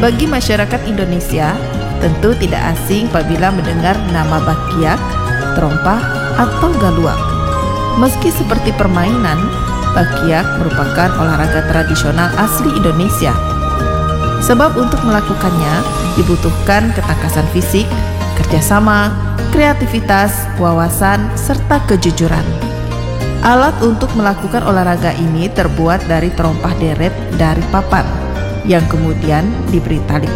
Bagi masyarakat Indonesia, tentu tidak asing apabila mendengar nama bakyak, terompah, atau galuak. Meski seperti permainan, bakyak merupakan olahraga tradisional asli Indonesia. Sebab untuk melakukannya dibutuhkan ketangkasan fisik, kerjasama, kreativitas, wawasan, serta kejujuran. Alat untuk melakukan olahraga ini terbuat dari terompah deret dari papan, yang kemudian diberi tali